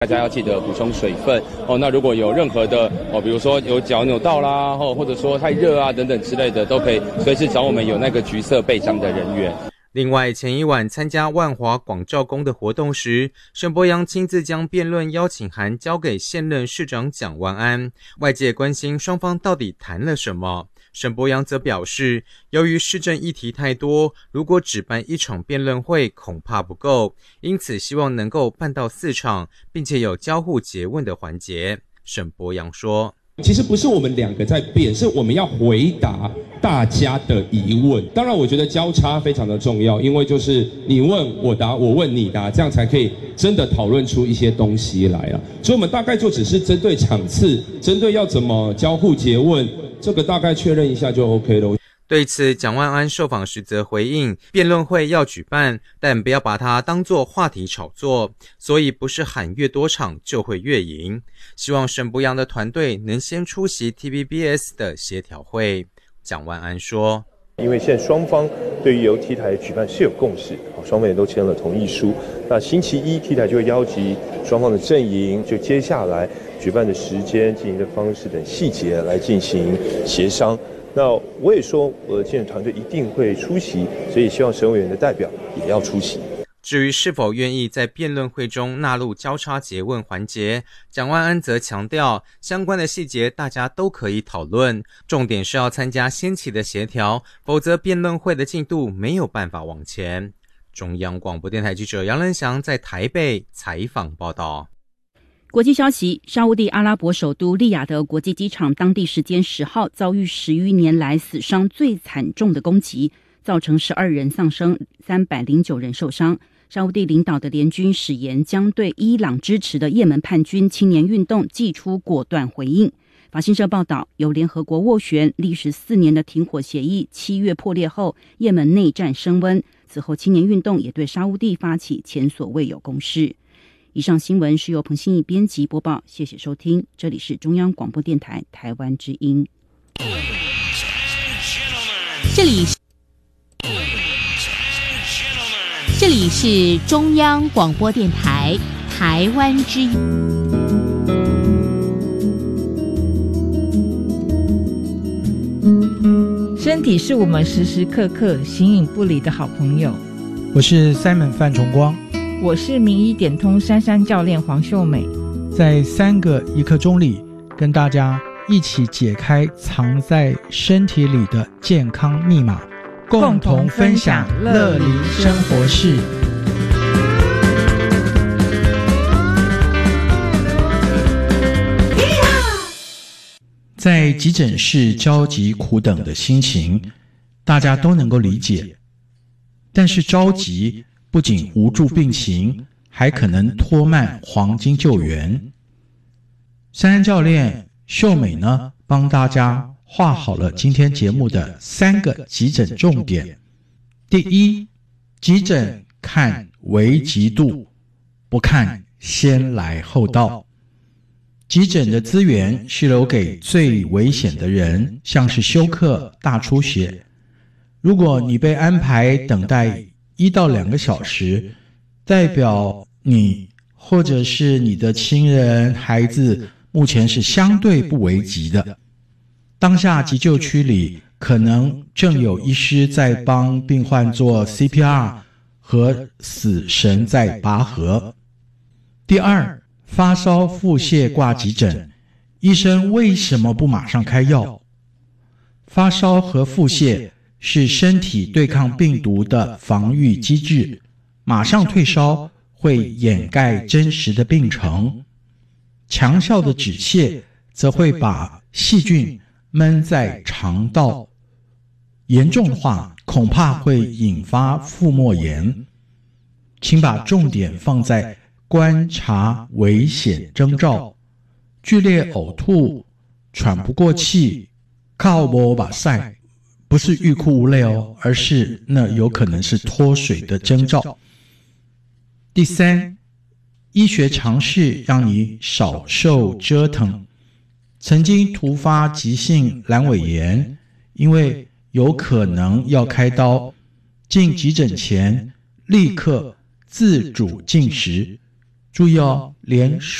大家要记得补充水分哦。那如果有任何的比如说有脚扭到啦，或者说太热啊等等之类的，都可以随时找我们有那个橘色背章的人员。 另外，前一晚参加万华广照宫的活动时，沈伯洋亲自将辩论邀请函交给现任市长蒋万安。外界关心双方到底谈了什么，沈伯洋则表示，由于市政议题太多，如果只办一场辩论会恐怕不够，因此希望能够办到4场，并且有交互诘问的环节。沈伯洋说， 其实不是我们两个在辩，是我们要回答大家的疑问。当然我觉得交叉非常的重要，因为就是你问我答，我问你答，这样才可以真的讨论出一些东西来了。所以我们大概就只是针对场次，针对要怎么交互诘问，这个大概确认一下就 OK 了。 对此，蒋万安受访时则回应，辩论会要举办，但不要把它当作话题炒作，所以不是喊越多场就会越赢。希望沈伯洋的团队能先出席 TVBS 的协调会。蒋万安说， 因为现在双方对于由 T 台举办是有共识，双方也都签了同意书。那星期一 T 台就会邀集双方的阵营，就接下来举办的时间、进行的方式等细节来进行协商。那我也说，我的竞选团队一定会出席，所以希望沈委员的代表也要出席。 至于是否愿意在辩论会中纳入交叉诘问环节，蒋万安则强调，相关的细节大家都可以讨论，重点是要参加先期的协调，否则辩论会的进度没有办法往前。中央广播电台记者杨仁祥在台北采访报道。 国际消息，沙烏地阿拉伯首都利雅得国际机场当地时间10号遭遇10余年来死伤最惨重的攻击，造成12人丧生，309人受伤。沙烏地领导的联军誓言将对伊朗支持的也门叛军青年运动祭出果断回应。法新社报道，由联合国斡旋历时4年的停火协议7月破裂后，也门内战升温，此后青年运动也对沙烏地发起前所未有攻势。以上新闻是由彭欣怡编辑播报，谢谢收听，这里是中央广播电台台湾之音。 这里是中央广播电台台湾之音。 身体是我们时时刻刻形影不离的好朋友。 我是 Simon 范崇光， 我是名医点通珊珊教练黄秀美。 在3个一刻钟里，跟大家一起解开藏在身体里的健康密码，共同分享乐龄生活事。在急诊室焦急苦等的心情，大家都能够理解。但是着急不仅无助病情，还可能拖慢黄金救援。珊珊教练秀美呢，帮大家画好了今天节目的3个急诊重点。第一，急诊看危急度，不看先来后到。急诊的资源是留给最危险的人，像是休克、大出血。如果你被安排等待1到2个小时，代表你或者是你的亲人、孩子目前是相对不危急的。当下急救区里可能正有医师在帮病患做 CPR 和死神在拔河。第二，发烧腹泻挂急诊，医生为什么不马上开药？发烧和腹泻是身体对抗病毒的防御机制，马上退烧会掩盖真实的病程。强效的止泻则会把细菌闷在肠道，严重的话恐怕会引发腹膜炎。请把重点放在观察危险征兆，剧烈呕吐、喘不过气、靠不把塞，不是欲哭无泪哦，而是那有可能是脱水的征兆。第三，医学常识让你少受折腾。曾经突发急性阑尾炎，因为有可能要开刀，进急诊前立刻自主进食， 注意哦，连